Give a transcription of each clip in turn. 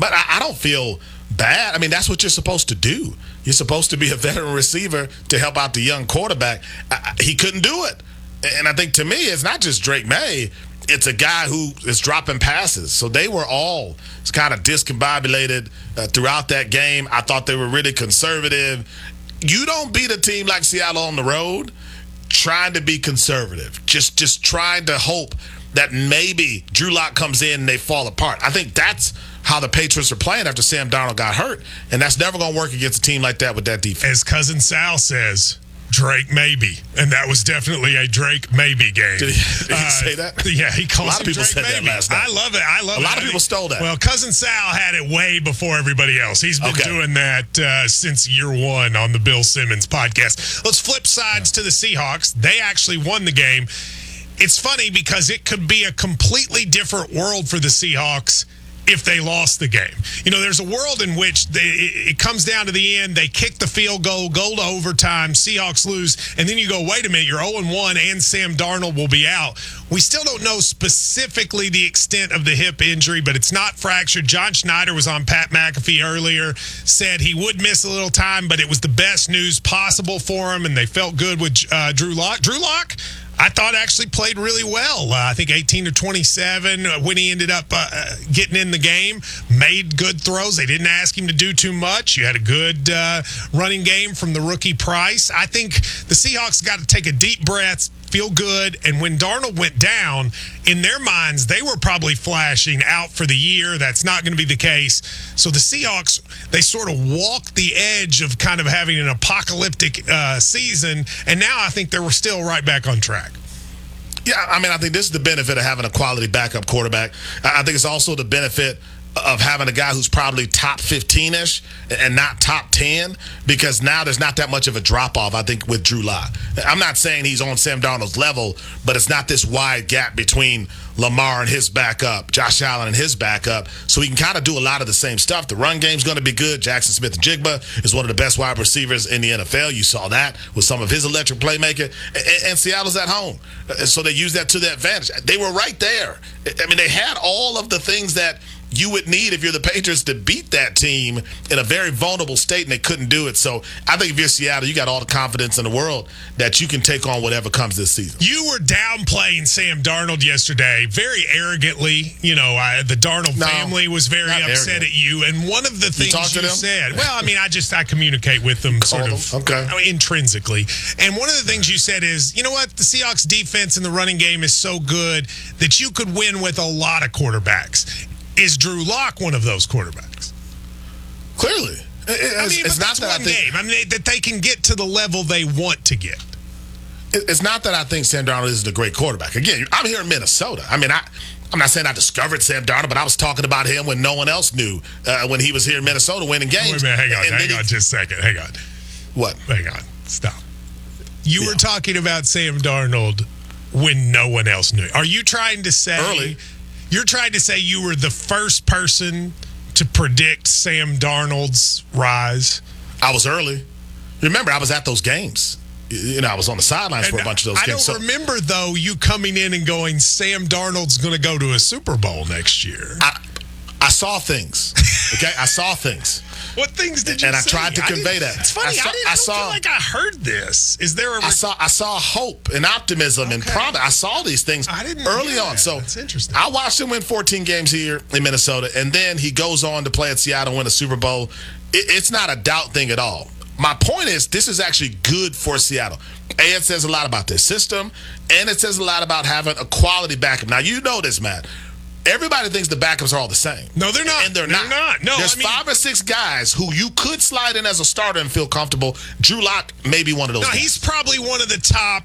But I don't feel bad. I mean, that's what you're supposed to do. You're supposed to be a veteran receiver to help out the young quarterback. He couldn't do it. And I think, to me, it's not just Drake May. It's a guy who is dropping passes. So they were all kind of discombobulated throughout that game. I thought they were really conservative. You don't beat a team like Seattle on the road trying to be conservative, just trying to hope that maybe Drew Lock comes in and they fall apart. I think that's how the Patriots are playing after Sam Darnold got hurt, and that's never going to work against a team like that with that defense. As Cousin Sal says, Drake maybe, and that was definitely a Drake maybe game. Did he say that? Yeah, he calls a lot of people Drake said maybe. that last night. I love it. A lot of people stole that. Well, Cousin Sal had it way before everybody else. He's been doing that since year one on the Bill Simmons podcast. Let's flip sides to the Seahawks. They actually won the game. It's funny because it could be a completely different world for the Seahawks if they lost the game. You know, there's a world in which it comes down to the end, they kick the field goal, go to overtime, Seahawks lose, and then you go, wait a minute, you're 0-1 and Sam Darnold will be out. We still don't know specifically the extent of the hip injury, but it's not fractured. John Schneider was on Pat McAfee earlier, said he would miss a little time, but it was the best news possible for him, and they felt good with Drew Lock. Drew Lock, I thought actually played really well. I think 18 to 27 when he ended up getting in the game, made good throws. They didn't ask him to do too much. You had a good running game from the rookie Price. I think the Seahawks got to take a deep breath, feel good, and when Darnold went down, in their minds, they were probably flashing out for the year. That's not going to be the case. So the Seahawks, they sort of walked the edge of kind of having an apocalyptic season, and now I think they were still right back on track. Yeah, I mean, I think this is the benefit of having a quality backup quarterback. I think it's also the benefit of having a guy who's probably top 15-ish and not top 10, because now there's not that much of a drop-off, I think, with Drew Lock. I'm not saying he's on Sam Darnold's level, but it's not this wide gap between Lamar and his backup, Josh Allen and his backup, so he can kind of do a lot of the same stuff. The run game's going to be good. Jackson Smith-Njigba is one of the best wide receivers in the NFL. You saw that with some of his electric playmaking. And Seattle's at home, so they use that to their advantage. They were right there. I mean, they had all of the things that you would need if you're the Patriots to beat that team in a very vulnerable state, and they couldn't do it. So I think if you're Seattle, you got all the confidence in the world that you can take on whatever comes this season. You were downplaying Sam Darnold yesterday very arrogantly. You know, the Darnold family was very upset at you. And one of the things you said, well, I mean, I communicate with them sort of intrinsically. And one of the things you said is, you know what, the Seahawks defense in the running game is so good that you could win with a lot of quarterbacks. Is Drew Lock one of those quarterbacks? Clearly. It's not that I mean, that they can get to the level they want to get. It's not that I think Sam Darnold isn't a great quarterback. Again, I'm here in Minnesota. I mean, I'm not saying I discovered Sam Darnold, but I was talking about him when no one else knew when he was here in Minnesota winning games. Wait a minute, hang on just a second. Hang on. What? Hang on. Stop. You were talking about Sam Darnold when no one else knew. Are you trying to say... Early. You're trying to say you were the first person to predict Sam Darnold's rise? I was early. Remember, I was at those games. You know, I was on the sidelines for a bunch of those games. I don't remember, though, you coming in and going, Sam Darnold's going to go to a Super Bowl next year. I saw things. Okay? I saw things. What things did you see? And I tried to convey that. It's funny. I don't feel like I heard this. Is there I saw hope and optimism and promise. I saw these things early on. So that's interesting. I watched him win 14 games here in Minnesota, and then he goes on to play at Seattle and win a Super Bowl. It's not a doubt thing at all. My point is, this is actually good for Seattle. It says a lot about their system, and it says a lot about having a quality backup. Now, you know this, Matt. Everybody thinks the backups are all the same. No, they're not. And they're not. No, There's 5 or 6 guys who you could slide in as a starter and feel comfortable. Drew Lock may be one of those guys. He's probably one of the top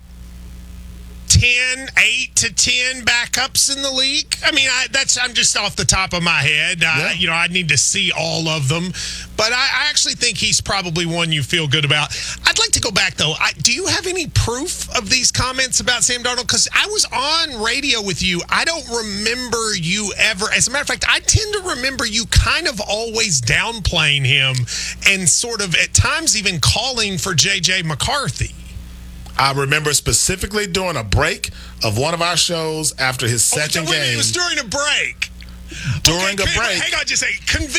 8 to 10 backups in the league. I mean, I'm just off the top of my head. You know, I need to see all of them. But I actually think he's probably one you feel good about. I'd like to go back, though. Do you have any proof of these comments about Sam Darnold? Because I was on radio with you. I don't remember you ever. As a matter of fact, I tend to remember you kind of always downplaying him and sort of at times even calling for J.J. McCarthy. I remember specifically during a break of one of our shows after his second game. It was during a break. During a break. Hang on just a second.